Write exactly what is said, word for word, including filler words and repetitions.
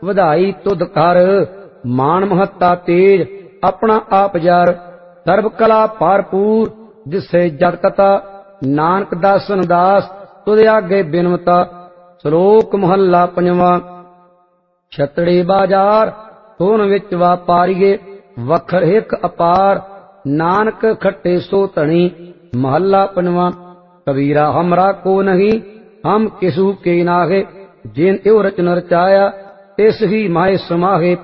ਵਧਾਈ ਤੁਧ ਕਰ। ਮਾਨ ਮਹੱਤਾ ਤੇਜ ਆਪਣਾ ਆਪ ਜਰ। ਸਰਬ ਕਲਾ ਭਰਪੂਰ ਜਿਸੇ ਜਤ ਕਤਾ। ਨਾਨਕ ਦਾਸਨ ਦਾਸ ਤੁਧ ਆਗੇ ਬਿਨਵਤਾ। ਸ਼ਲੋਕ ਮਹੱਲਾ ਪੰਜਵਾਂ। ਛਤੜੇ ਬਾਜ਼ਾਰ ਸੋਨ ਵਿੱਚ ਵਾਪਾਰੀਏ। ਵਖਰ ਹਿਕ ਅਪਾਰ ਨਾਨਕ ਖੱਟੇ ਸੋ ਧਣੀ। ਮਹੱਲਾ ਪੰਜਵਾਂ। ਕਬੀਰਾ ਹਮਰਾ ਕੋ ਨਹੀਂ ਹਮ ਕਿਸੂ ਕੇ ਨਾਗੇ। ਜਿਨ ਇਉ ਰਚਨ ਰਚਾਇਆ ਤਿਸ ਹੀ ਮਾਹਿ ਸਮਾਹੇ।